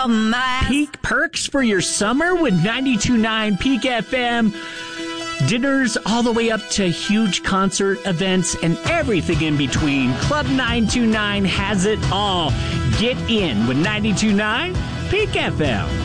Peak perks for your summer with 92.9 Peak FM. Dinners all the way up to huge concert events and everything in between. Club 929 has it all. Get in with 92.9 Peak FM.